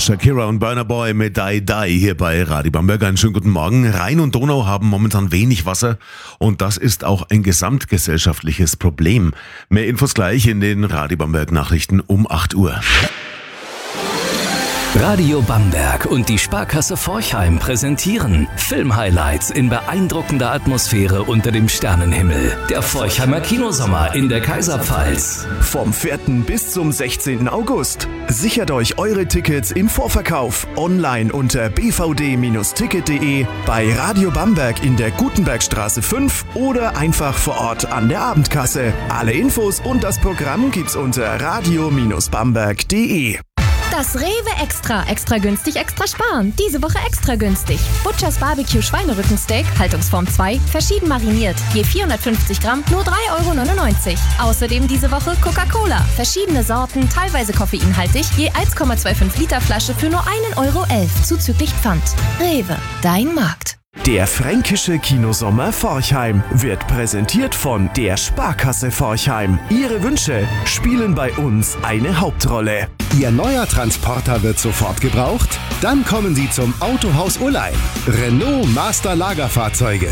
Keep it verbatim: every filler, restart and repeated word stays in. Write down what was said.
Shakira und Burna Boy mit Die Die hier bei Radio Bamberg. Einen schönen guten Morgen. Rhein und Donau haben momentan wenig Wasser und das ist auch ein gesamtgesellschaftliches Problem. Mehr Infos gleich in den Radio Bamberg Nachrichten um acht Uhr. Radio Bamberg und die Sparkasse Forchheim präsentieren Filmhighlights in beeindruckender Atmosphäre unter dem Sternenhimmel. Der Forchheimer Kinosommer in der Kaiserpfalz. Vom vierten bis zum sechzehnten August. Sichert euch eure Tickets im Vorverkauf online unter b v d Bindestrich ticket punkt d e, bei Radio Bamberg in der Gutenbergstraße fünf oder einfach vor Ort an der Abendkasse. Alle Infos und das Programm gibt's unter radio Bindestrich bamberg punkt d e. Das Rewe Extra. Extra günstig, extra sparen. Diese Woche extra günstig. Butchers Barbecue Schweinerückensteak, Haltungsform zwei, verschieden mariniert. Je vierhundertfünfzig Gramm, nur drei Euro neunundneunzig. Außerdem diese Woche Coca-Cola. Verschiedene Sorten, teilweise koffeinhaltig, je eins Komma fünfundzwanzig Liter Flasche für nur ein Euro elf, zuzüglich Pfand. Rewe, dein Markt. Der fränkische Kinosommer Forchheim wird präsentiert von der Sparkasse Forchheim. Ihre Wünsche spielen bei uns eine Hauptrolle. Ihr neuer Transporter wird sofort gebraucht? Dann kommen Sie zum Autohaus Ullheim. Renault Master Lagerfahrzeuge.